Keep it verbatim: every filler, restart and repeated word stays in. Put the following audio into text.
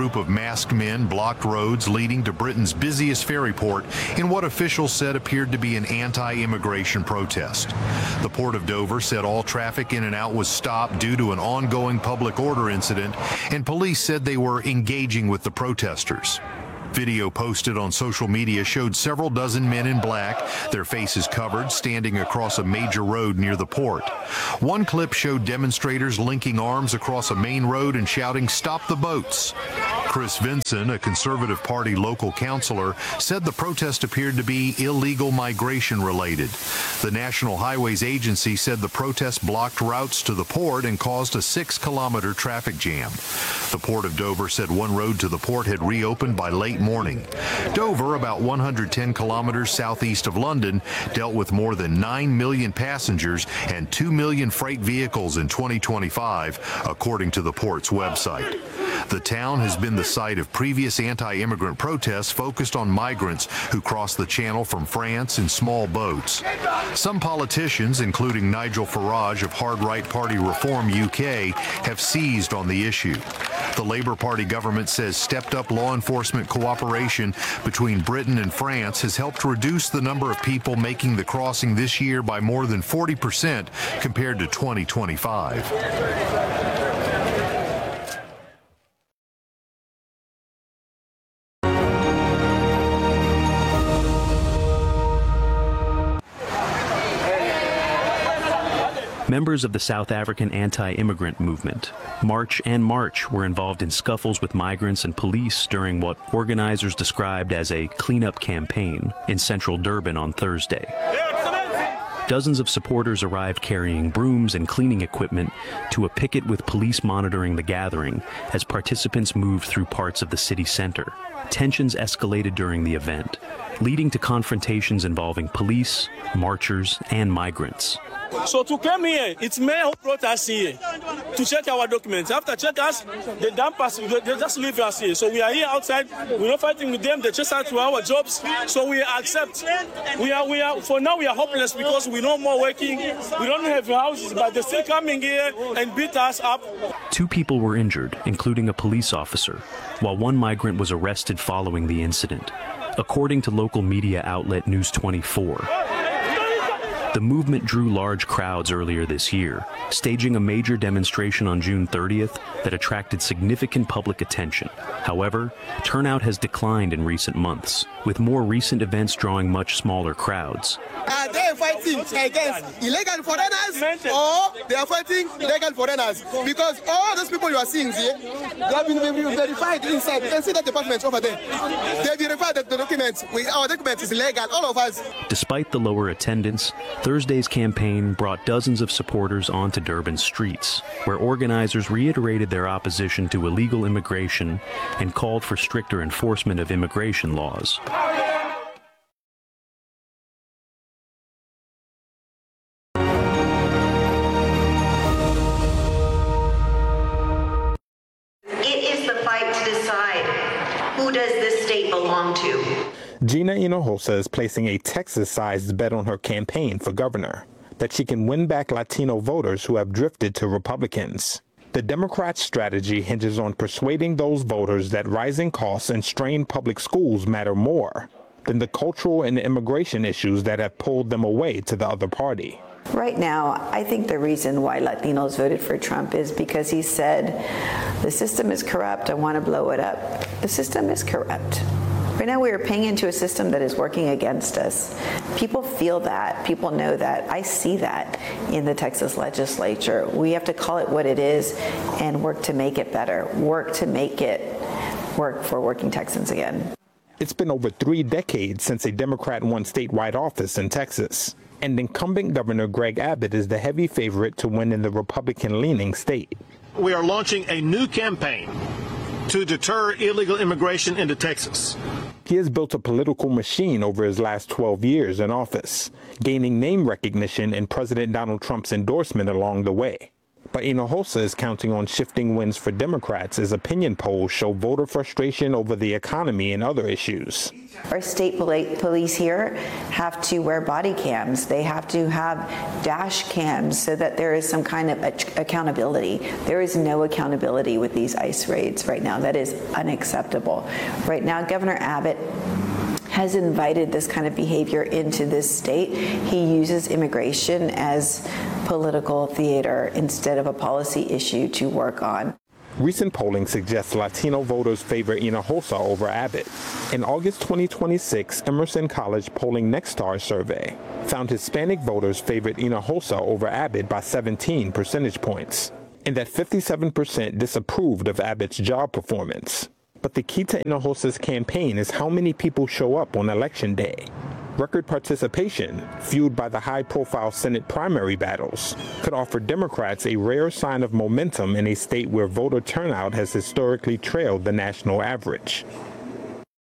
group of masked men blocked roads leading to Britain's busiest ferry port in what officials said appeared to be an anti-immigration protest. The Port of Dover said all traffic in and out was stopped due to an ongoing public order incident, and police said they were engaging with the protesters. Video posted on social media showed several dozen men in black, their faces covered, standing across a major road near the port. One clip showed demonstrators linking arms across a main road and shouting, "Stop the boats." Chris Vinson, a Conservative Party local councilor, said the protest appeared to be illegal migration related. The National Highways Agency said the protest blocked routes to the port and caused a six-kilometer traffic jam. The Port of Dover said one road to the port had reopened by late morning. Dover, about one hundred ten kilometers southeast of London, dealt with more than nine million passengers and two million freight vehicles in twenty twenty-five, according to the port's website. The town has been the site of previous anti-immigrant protests focused on migrants who cross the channel from France in small boats. Some politicians, including Nigel Farage of Hard Right Party Reform U K, have seized on the issue. The Labour Party government says stepped-up law enforcement cooperation between Britain and France has helped reduce the number of people making the crossing this year by more than forty percent compared to twenty twenty-five. Members of the South African anti-immigrant movement, March and March, were involved in scuffles with migrants and police during what organizers described as a cleanup campaign in central Durban on Thursday. Dozens of supporters arrived carrying brooms and cleaning equipment to a picket with police monitoring the gathering as participants moved through parts of the city center. Tensions escalated during the event, leading to confrontations involving police, marchers, and migrants. So to come here, it's mayor who brought us here to check our documents. After check us, they dump us, they just leave us here. So we are here outside, we're not fighting with them, they chase us to our jobs, so we accept. We are, we are, for now we are hopeless because we're no more working, we don't have houses, but they're still coming here and beat us up. Two people were injured, including a police officer, while one migrant was arrested following the incident, according to local media outlet News twenty-four. The movement drew large crowds earlier this year, staging a major demonstration on June thirtieth that attracted significant public attention. However, turnout has declined in recent months, with more recent events drawing much smaller crowds. Are they fighting against illegal foreigners or they are fighting legal foreigners? Because all those people you are seeing here, they have been verified inside. You can see the department over there. They verified that the documents, our document is legal, all of us. Despite the lower attendance, Thursday's campaign brought dozens of supporters onto Durban's streets, where organizers reiterated their opposition to illegal immigration and called for stricter enforcement of immigration laws. It is the fight to decide who does this state belong to. Gina Hinojosa is placing a Texas-sized bet on her campaign for governor, that she can win back Latino voters who have drifted to Republicans. The Democrats' strategy hinges on persuading those voters that rising costs and strained public schools matter more than the cultural and immigration issues that have pulled them away to the other party. Right now, I think the reason why Latinos voted for Trump is because he said, the system is corrupt, I want to blow it up. The system is corrupt. Right now we are paying into a system that is working against us. People feel that, people know that. I see that in the Texas legislature. We have to call it what it is and work to make it better, work to make it work for working Texans again. It's been over three decades since a Democrat won statewide office in Texas, and incumbent Governor Greg Abbott is the heavy favorite to win in the Republican-leaning state. We are launching a new campaign to deter illegal immigration into Texas. He has built a political machine over his last twelve years in office, gaining name recognition and President Donald Trump's endorsement along the way. But Hinojosa is counting on shifting winds for Democrats as opinion polls show voter frustration over the economy and other issues. Our state poli- police here have to wear body cams. They have to have dash cams so that there is some kind of ac- accountability. There is no accountability with these ICE raids right now. That is unacceptable. Right now, Governor Abbott has invited this kind of behavior into this state. He uses immigration as political theater instead of a policy issue to work on. Recent polling suggests Latino voters favor Hinojosa over Abbott. In August twenty twenty-six, Emerson College polling Nexstar survey found Hispanic voters favored Hinojosa over Abbott by seventeen percentage points, and that fifty-seven percent disapproved of Abbott's job performance. But the key to Hinojosa's campaign is how many people show up on Election Day. Record participation, fueled by the high-profile Senate primary battles, could offer Democrats a rare sign of momentum in a state where voter turnout has historically trailed the national average.